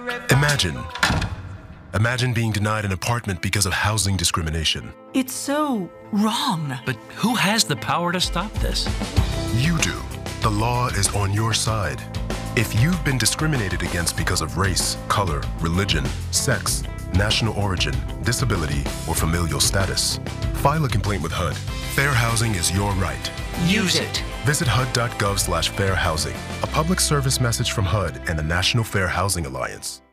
Imagine. Imagine being denied an apartment because of housing discrimination. It's so wrong. But who has the power to stop this? You do. The law is on your side. If you've been discriminated against because of race, color, religion, sex, national origin, disability, or familial status, file a complaint with HUD. Fair housing is your right. Use it. Visit HUD.gov/fairhousing, a public service message from HUD and the National Fair Housing Alliance.